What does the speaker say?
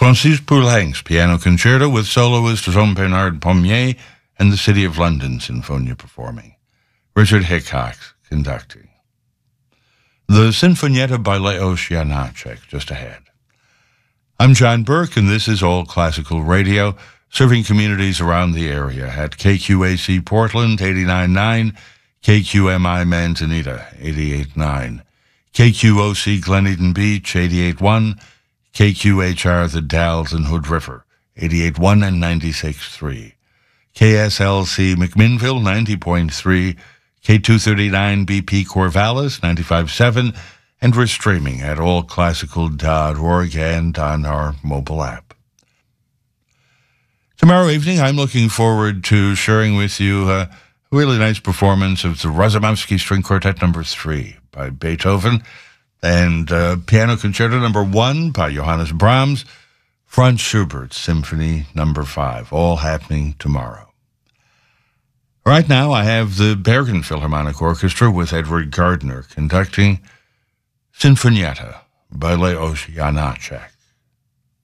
Francis Poulenc's Piano Concerto with soloist Jean-Bernard Pommier and the City of London Sinfonia performing. Richard Hickok conducting. The Sinfonietta by Leos Janáček just ahead. I'm John Burke, and this is All Classical Radio, serving communities around the area at KQAC Portland 89.9, KQMI Manzanita 88.9, KQOC Gleneden Beach 88.1, KQHR The Dalles and Hood River 88.1 and 96.3, KSLC McMinnville 90.3, K239 BP Corvallis 95.7, and we're streaming at allclassical.org and on our mobile app. Tomorrow evening, I'm looking forward to sharing with you a really nice performance of the Razumovsky String Quartet No. 3 by Beethoven, and Piano Concerto No. 1 by Johannes Brahms, Franz Schubert Symphony No. 5, all happening tomorrow. Right now, I have the Bergen Philharmonic Orchestra with Edward Gardner conducting Sinfonietta by Leos Janáček.